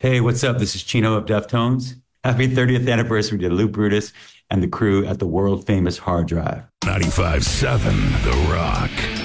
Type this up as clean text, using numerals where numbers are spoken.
Hey, what's up? This is Chino of Deftones. Happy 30th anniversary to Lou Brutus and the crew at the world famous Hard Drive. 95.7 The Rock.